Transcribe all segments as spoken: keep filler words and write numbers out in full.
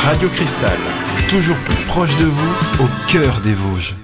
Radio Cristal, toujours plus proche de vous, au cœur des Vosges.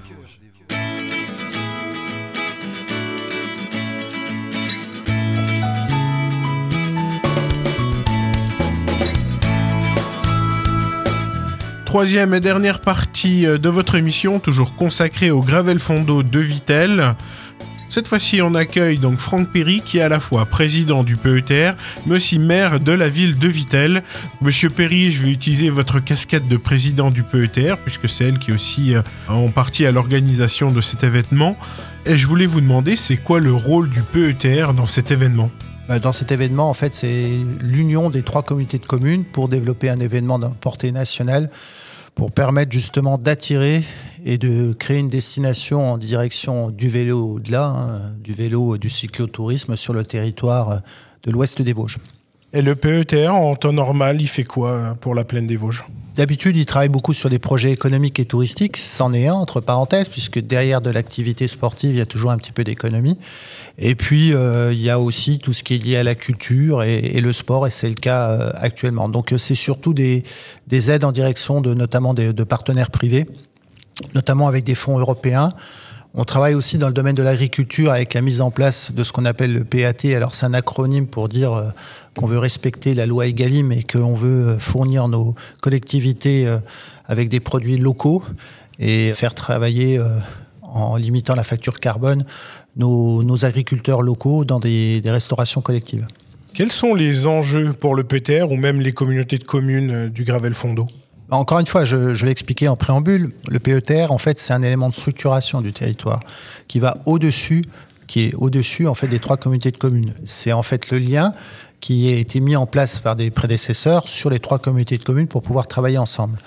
Troisième et dernière partie de votre émission, toujours consacrée au Gravel Fondo de Vittel. Cette fois-ci, on accueille donc Franck Perry, qui est à la fois président du P E T R, mais aussi maire de la ville de Vittel. Monsieur Perry, je vais utiliser votre casquette de président du P E T R, puisque c'est elle qui est aussi euh, en partie à l'organisation de cet événement. Et je voulais vous demander, c'est quoi le rôle du P E T R dans cet événement ? Dans cet événement, en fait, c'est l'union des trois communautés de communes pour développer un événement de portée nationale, pour permettre justement d'attirer et de créer une destination en direction du vélo au-delà, hein, du vélo, du cyclotourisme sur le territoire de l'ouest des Vosges. Et le P E T R, en temps normal, il fait quoi pour la plaine des Vosges ? D'habitude, il travaille beaucoup sur des projets économiques et touristiques. C'en est un, entre parenthèses, puisque derrière de l'activité sportive, il y a toujours un petit peu d'économie. Et puis, euh, il y a aussi tout ce qui est lié à la culture et, et le sport, et c'est le cas euh, actuellement. Donc, c'est surtout des, des aides en direction de, notamment de, de partenaires privés, notamment avec des fonds européens. On travaille aussi dans le domaine de l'agriculture avec la mise en place de ce qu'on appelle le P A T. Alors, c'est un acronyme pour dire euh, qu'on veut respecter la loi Egalim et qu'on veut fournir nos collectivités euh, avec des produits locaux et faire travailler, euh, en limitant la facture carbone, nos, nos agriculteurs locaux dans des, des restaurations collectives. Quels sont les enjeux pour le P E T R ou même les communautés de communes du Gravel Fondo ? Encore une fois, je, je l'ai expliqué en préambule, le P E T R, en fait, c'est un élément de structuration du territoire qui va au-dessus, qui est au-dessus, en fait, des trois communautés de communes. C'est en fait le lien qui a été mis en place par des prédécesseurs sur les trois communautés de communes pour pouvoir travailler ensemble.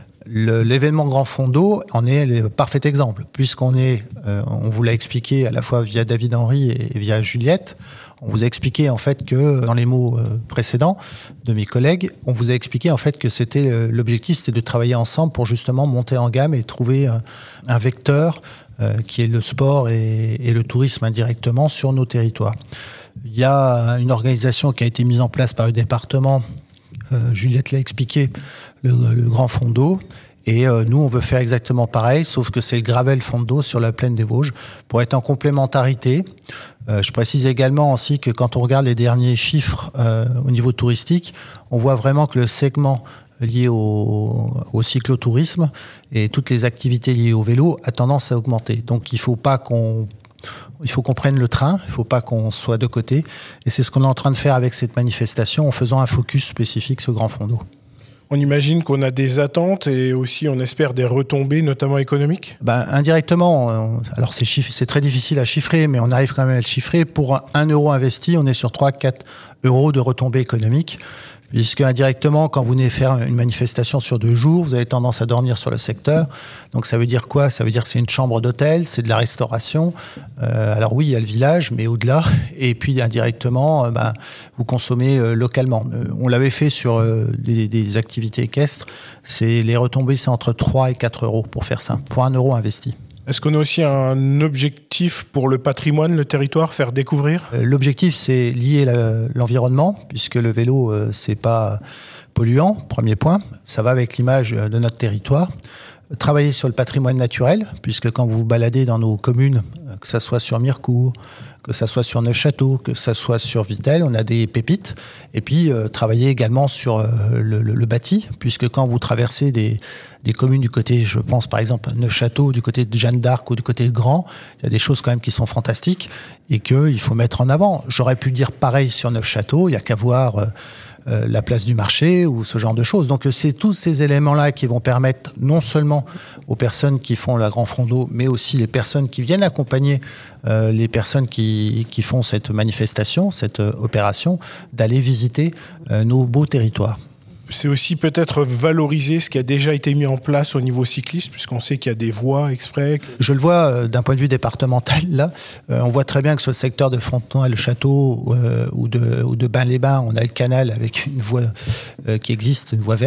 Le, l'événement Grand Fondo en est le parfait exemple, puisqu'on est, euh, on vous l'a expliqué à la fois via David Henry et via Juliette. On vous a expliqué en fait que, dans les mots précédents de mes collègues, on vous a expliqué en fait que c'était l'objectif, c'était de travailler ensemble pour justement monter en gamme et trouver un vecteur euh, qui est le sport et, et le tourisme indirectement sur nos territoires. Il y a une organisation qui a été mise en place par le département, euh, Juliette l'a expliqué, le, le Grand Fondo. Et euh, nous, on veut faire exactement pareil, sauf que c'est le Gravel Fondo sur la plaine des Vosges, pour être en complémentarité. Euh, je précise également aussi que quand on regarde les derniers chiffres euh, au niveau touristique, on voit vraiment que le segment lié au, au cyclotourisme et toutes les activités liées au vélo a tendance à augmenter. Donc il faut pas qu'on, il faut qu'on prenne le train, il faut pas qu'on soit de côté. Et c'est ce qu'on est en train de faire avec cette manifestation en faisant un focus spécifique sur Grand Fondo. On imagine qu'on a des attentes et aussi on espère des retombées, notamment économiques ? Ben, indirectement, on, alors c'est, chiffre, c'est très difficile à chiffrer, mais on arrive quand même à le chiffrer. Pour un euro investi, on est sur trois à quatre euros de retombées économiques. Puisque indirectement, quand vous venez faire une manifestation sur deux jours, vous avez tendance à dormir sur le secteur. Donc ça veut dire quoi ? Ça veut dire que c'est une chambre d'hôtel, c'est de la restauration. Euh, alors oui, il y a le village, mais au-delà. Et puis indirectement, euh, ben, vous consommez euh, localement. Euh, on l'avait fait sur euh, des, des activités équestres. C'est, les retombées, c'est entre trois et quatre euros pour faire ça, pour un euro investi. Est-ce qu'on a aussi un objectif pour le patrimoine, le territoire, faire découvrir ? L'objectif, c'est lier la, l'environnement, puisque le vélo, euh, c'est pas polluant, premier point. Ça va avec l'image de notre territoire. Travailler sur le patrimoine naturel, puisque quand vous vous baladez dans nos communes, que ça soit sur Mirecourt, que ça soit sur Neufchâteau, que ça soit sur Vittel, on a des pépites. Et puis, euh, travailler également sur euh, le, le, le bâti, puisque quand vous traversez des, des communes du côté, je pense par exemple Neufchâteau, du côté de Jeanne d'Arc ou du côté de Grand, il y a des choses quand même qui sont fantastiques et qu'il faut mettre en avant. J'aurais pu dire pareil sur Neufchâteau, il n'y a qu'à voir... Euh, Euh, la place du marché ou ce genre de choses. Donc c'est tous ces éléments-là qui vont permettre non seulement aux personnes qui font la Grand Fondo, mais aussi les personnes qui viennent accompagner euh, les personnes qui, qui font cette manifestation, cette euh, opération, d'aller visiter euh, nos beaux territoires. C'est aussi peut-être valoriser ce qui a déjà été mis en place au niveau cycliste, puisqu'on sait qu'il y a des voies exprès. Je le vois euh, d'un point de vue départemental, là. Euh, on voit très bien que sur le secteur de Fontenoy-le-Château euh, ou de, ou de Bain-les-Bains, on a le canal avec une voie euh, qui existe, une voie verte.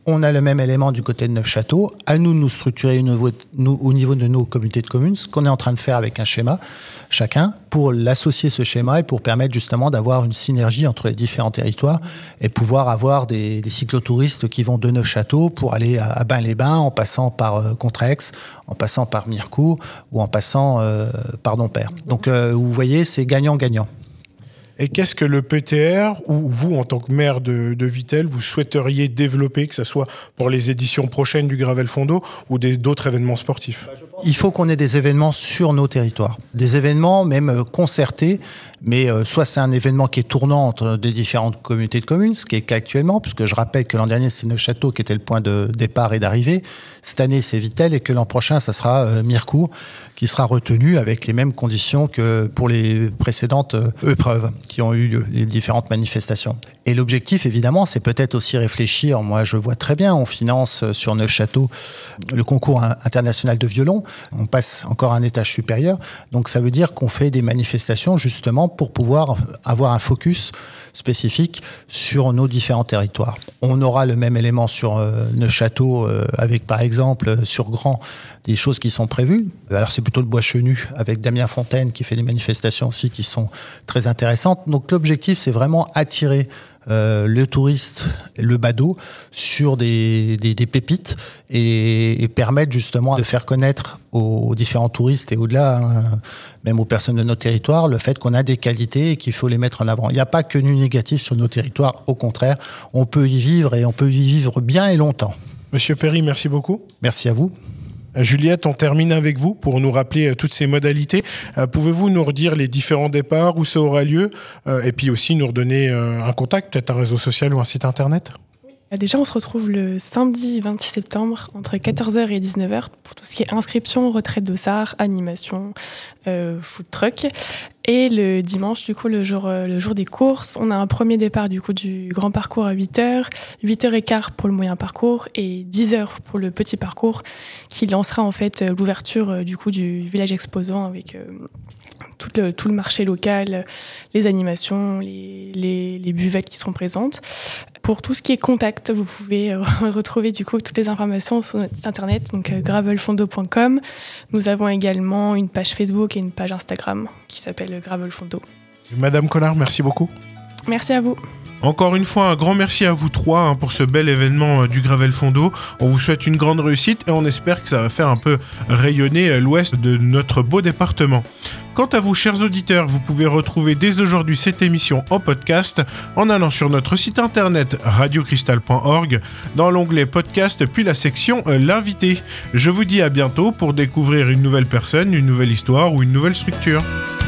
On a le même élément du côté de Neufchâteau. À nous de nous structurer au niveau, nous, au niveau de nos communautés de communes, ce qu'on est en train de faire avec un schéma, chacun, pour l'associer ce schéma et pour permettre justement d'avoir une synergie entre les différents territoires et pouvoir avoir des, des cyclotouristes qui vont de Neufchâteau pour aller à, à Bain-les-Bains en passant par euh, Contrex, en passant par Mirecourt ou en passant euh, par Dompierre. Donc euh, vous voyez, c'est gagnant-gagnant. Et qu'est-ce que le P T R, ou vous, en tant que maire de, de Vittel, vous souhaiteriez développer, que ce soit pour les éditions prochaines du Gravel Fondo ou des, d'autres événements sportifs ? Il faut qu'on ait des événements sur nos territoires. Des événements même concertés, mais euh, soit c'est un événement qui est tournant entre des différentes communautés de communes, ce qui est le cas actuellement, puisque je rappelle que l'an dernier, c'est Neufchâteau qui était le point de départ et d'arrivée. Cette année, c'est Vittel, et que l'an prochain, ça sera euh, Mirecourt, qui sera retenu avec les mêmes conditions que pour les précédentes euh, épreuves qui ont eu lieu, les différentes manifestations. Et l'objectif, évidemment, c'est peut-être aussi réfléchir. Moi, je vois très bien, on finance sur Neufchâteau le concours international de violon. On passe encore à un étage supérieur. Donc, ça veut dire qu'on fait des manifestations, justement, pour pouvoir avoir un focus spécifique sur nos différents territoires. On aura le même élément sur euh, Neufchâteau, euh, avec, par exemple, sur Grand, des choses qui sont prévues. Alors, c'est plutôt le Bois Chenu, avec Damien Fontaine, qui fait des manifestations aussi qui sont très intéressantes. Donc l'objectif, c'est vraiment attirer euh, le touriste, le badaud, sur des, des, des pépites et, et permettre justement de faire connaître aux, aux différents touristes et au-delà, hein, même aux personnes de notre territoire, le fait qu'on a des qualités et qu'il faut les mettre en avant. Il n'y a pas que du négatif sur nos territoires, au contraire, on peut y vivre et on peut y vivre bien et longtemps. Monsieur Perry, merci beaucoup. Merci à vous. Juliette, on termine avec vous pour nous rappeler euh, toutes ces modalités. Euh, pouvez-vous nous redire les différents départs, où ça aura lieu, euh, et puis aussi nous redonner euh, un contact, peut-être un réseau social ou un site internet ? Déjà, on se retrouve le samedi vingt-six septembre entre quatorze heures et dix-neuf heures pour tout ce qui est inscription, retrait de dossard, animation, euh, food truck. Et le dimanche, du coup, le jour, le jour des courses, on a un premier départ du coup du grand parcours à huit heures, huit heures quinze pour le moyen parcours et dix heures pour le petit parcours qui lancera en fait l'ouverture du coup du village exposant avec euh, tout le, tout le marché local, les animations, les, les, les buvettes qui seront présentes. Pour tout ce qui est contact, vous pouvez retrouver du coup toutes les informations sur notre site internet, donc euh, gravel fondo point com. Nous avons également une page Facebook et une page Instagram qui s'appelle Gravel Fondo. Madame Collard, merci beaucoup. Merci à vous. Encore une fois, un grand merci à vous trois hein, pour ce bel événement euh, du Gravel Fondo. On vous souhaite une grande réussite et on espère que ça va faire un peu rayonner euh, l'ouest de notre beau département. Quant à vous, chers auditeurs, vous pouvez retrouver dès aujourd'hui cette émission en podcast en allant sur notre site internet radio cristal point org dans l'onglet podcast puis la section euh, l'invité. Je vous dis à bientôt pour découvrir une nouvelle personne, une nouvelle histoire ou une nouvelle structure.